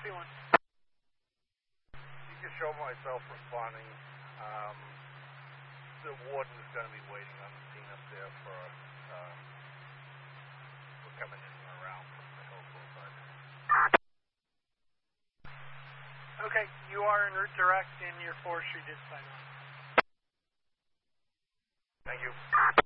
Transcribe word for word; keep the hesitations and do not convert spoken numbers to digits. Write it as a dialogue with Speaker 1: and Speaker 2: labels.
Speaker 1: C one.
Speaker 2: You can show myself responding. Um, the warden is going to be waiting on the scene up there for, um, we're coming in and around from the Hillsborough side.
Speaker 1: Okay, you are en route direct in your forestry did sign on.
Speaker 2: Thank you.